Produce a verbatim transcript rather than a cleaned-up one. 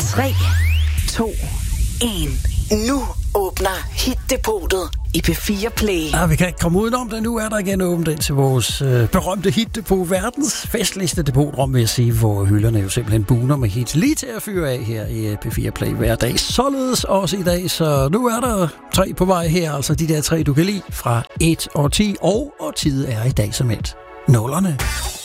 tre, to, et. Nu åbner Hit-depotet i P fire Play. Ja, vi kan ikke komme udenom det. Nu er der igen åbent ind til vores øh, berømte Hit-depot. Verdens festligste depotrum, vil jeg sige, hvor hylderne jo simpelthen buner med hits lige til at fyre af her i P fire Play hver dag. Således også i dag, så nu er der tre på vej her. Altså de der tre, du kan lide fra et og ti, og og tid er i dag som et. Nullerne.